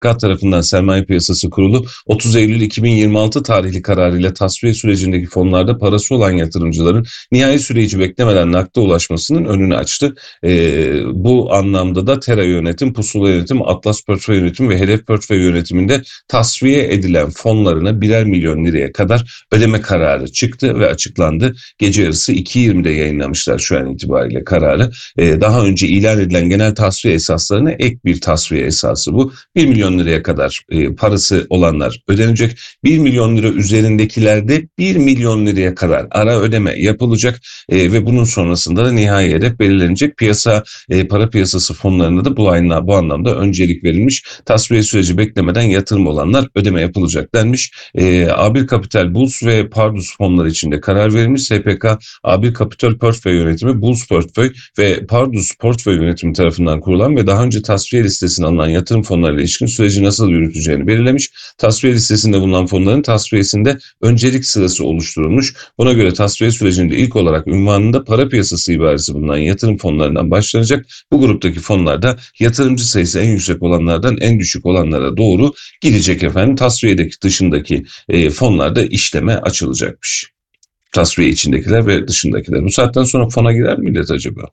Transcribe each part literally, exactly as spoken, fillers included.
K tarafından Sermaye Piyasası Kurulu otuz Eylül iki bin yirmi altı tarihli kararıyla tasfiye sürecindeki fonlarda parası olan yatırımcıların nihai süreci beklemeden nakde ulaşmasının önünü açtı. Ee, bu anlamda da Tera Yönetim, Pusula Yönetim, Atlas Portföy Yönetim ve Hedef Portföy Yönetiminde tasfiye edilen fonlarına birer milyon liraya kadar ödeme kararı çıktı ve açıklandı. Gece yarısı iki yirmide yayınlamışlar şu an itibariyle kararı. Ee, daha önce ilan edilen genel tasfiye esaslarına ek bir tasfiye esası bu. bir milyon liraya kadar e, parası olanlar ödenecek. bir milyon lira üzerindekilerde bir milyon liraya kadar ara ödeme yapılacak e, ve bunun sonrasında da nihai hedef belirlenecek. Piyasa e, para piyasası fonlarına da bu, aynı, bu anlamda öncelik verilmiş. Tasfiye süreci beklemeden yatırım olanlar ödeme yapılacak denmiş. E, A bir Kapital, Bulls ve Pardus fonları içinde karar verilmiş. S P K A bir Kapital Portföy Yönetimi, Bulls Portföy ve Pardus Portföy Yönetimi tarafından kurulan ve daha önce tasfiye listesine alınan yatırım fonlarıyla ilişkin süreci nasıl yürüteceğini belirlemiş. Tasfiye listesinde bulunan fonların tasfiyesinde öncelik sırası oluşturulmuş. Buna göre tasfiye sürecinde ilk olarak ünvanında para piyasası ibaresi bulunan yatırım fonlarından başlanacak. Bu gruptaki fonlarda yatırımcı sayısı en yüksek olanlardan en düşük olanlara doğru gidecek efendim. Tasfiyedeki dışındaki e, fonlarda işleme açılacakmış. Tasfiye içindekiler ve dışındakiler. Bu saatten sonra fona girer mi millet acaba?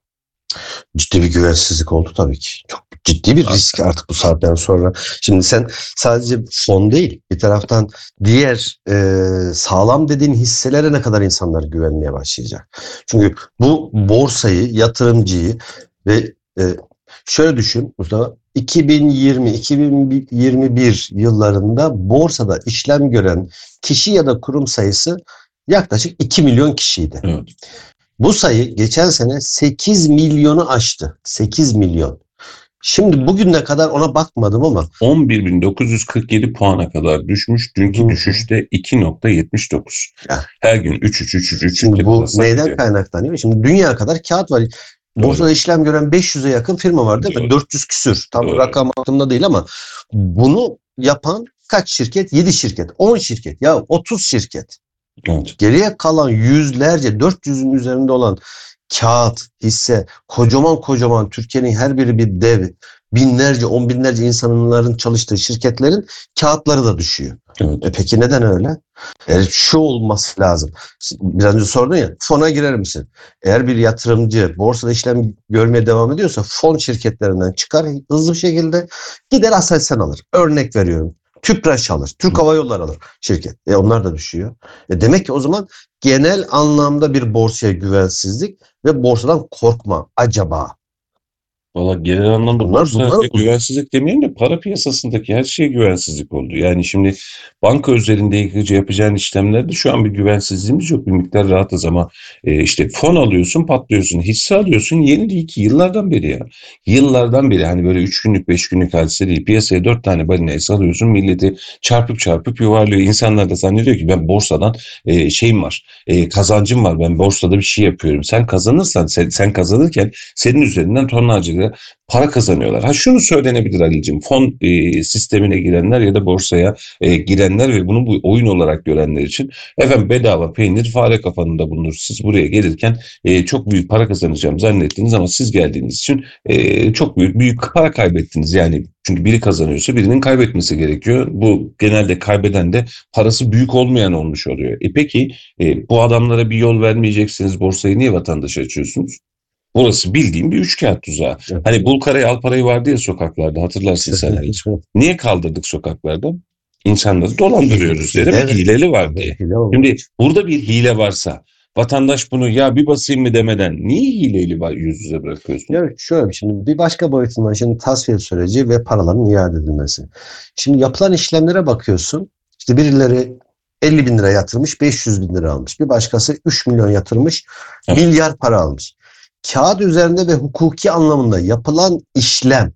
Ciddi bir güvensizlik oldu tabii ki. Çok ciddi bir risk artık bu saatten sonra. Şimdi sen sadece fon değil, bir taraftan diğer e, sağlam dediğin hisselere ne kadar insanlar güvenmeye başlayacak. Çünkü bu borsayı, yatırımcıyı ve e, şöyle düşün Mustafa, iki bin yirmi iki bin yirmi bir yıllarında borsada işlem gören kişi ya da kurum sayısı yaklaşık iki milyon kişiydi. Evet. Bu sayı geçen sene sekiz milyonu aştı. sekiz milyon. Şimdi bugüne kadar ona bakmadım ama on bir bin dokuz yüz kırk yedi puana kadar düşmüş. Dünkü Hı-hı. düşüşte iki nokta yetmiş dokuz. Ya. Her gün üç üç üç üç. Şimdi bu neyden diyor. Kaynaklanıyor? Şimdi dünya kadar kağıt var. Borsada Doğru. işlem gören beş yüze yakın firma var değil mi? Doğru. dört yüz küsür. Tam Doğru. rakam aklımda değil ama bunu yapan kaç şirket? yedi şirket, on şirket, ya otuz şirket. Evet. Geriye kalan yüzlerce, dört yüzün üzerinde olan kağıt, hisse, kocaman kocaman Türkiye'nin her biri bir dev, binlerce, on binlerce insanların çalıştığı şirketlerin kağıtları da düşüyor. Evet. E peki neden öyle? Yani şu olması lazım. Biraz önce sordun ya, fona girer misin? Eğer bir yatırımcı borsada işlem görmeye devam ediyorsa fon şirketlerinden çıkar hızlı bir şekilde, gider Aselsan alır. Örnek veriyorum. Tüpraş alır, Türk Hava Yolları alır şirket. E onlar da düşüyor. E demek ki o zaman genel anlamda bir borsaya güvensizlik ve borsadan korkma acaba. Valla genel anlamda bunlar, borsa bunlar, güvensizlik demeyelim de para piyasasındaki her şeye güvensizlik oldu. Yani şimdi banka özelinde yapacağın işlemlerde şu an bir güvensizliğimiz yok. Bir miktar rahatız ama e, işte fon alıyorsun, patlıyorsun, hisse alıyorsun. Yeni değil ki, yıllardan beri ya. Yıllardan beri hani böyle üç günlük beş günlük hadise değil. Piyasaya dört tane balina salıyorsun, milleti çarpıp çarpıp yuvarlıyor. İnsanlar da zannediyor ki ben borsadan e, şeyim var, e, kazancım var, ben borsada bir şey yapıyorum. Sen kazanırsan, sen, sen kazanırken senin üzerinden tonlarca para kazanıyorlar. Ha şunu söylenebilir Ali'cim, fon e, sistemine girenler ya da borsaya e, girenler ve bunu bu oyun olarak görenler için efendim bedava peynir fare kafanında bulunur. Siz buraya gelirken e, çok büyük para kazanacağım zannettiniz ama siz geldiğiniz için e, çok büyük büyük para kaybettiniz. Yani çünkü biri kazanıyorsa birinin kaybetmesi gerekiyor. Bu genelde kaybeden de parası büyük olmayan olmuş oluyor. E peki e, bu adamlara bir yol vermeyeceksiniz, borsayı niye vatandaşa açıyorsunuz? Burası bildiğim bir üçkağıt tuzağı. Evet. Hani bul karayı al parayı vardı ya sokaklarda, hatırlarsın sen. Niye kaldırdık sokaklarda? İnsanları dolandırıyoruz dedim. Evet. Hileli var diye. Şimdi burada bir hile varsa vatandaş bunu ya bir basayım mı demeden niye hileyle var yüz yüze bırakıyorsun? Evet, şöyle şimdi bir başka boyutundan şimdi tasfiye süreci ve paraların iade edilmesi. Şimdi yapılan işlemlere bakıyorsun. İşte birileri elli bin lira yatırmış, beş yüz bin lira almış. Bir başkası üç milyon yatırmış, evet. milyar para almış. Kağıt üzerinde ve hukuki anlamında yapılan işlem,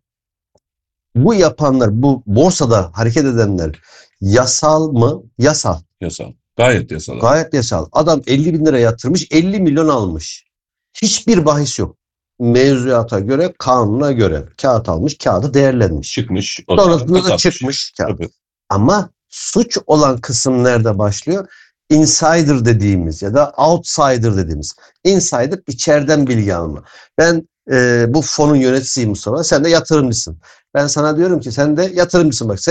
bu yapanlar, bu borsada hareket edenler yasal mı? Yasal. Yasal. Gayet yasal. Gayet yasal. Adam elli bin lira yatırmış, elli milyon almış. Hiçbir bahis yok. Mevzuata göre, kanuna göre kağıt almış, kağıdı değerlenmiş. Çıkmış. Sonrasında da çıkmış kağıt. Tabii. Ama suç olan kısım nerede başlıyor? Insider dediğimiz ya da outsider dediğimiz. Insider içeriden bilgi alma. Ben e, bu fonun yöneticisiyim Mustafa. Sen de yatırımcısın. Ben sana diyorum ki sen de yatırımcısın. Bak sen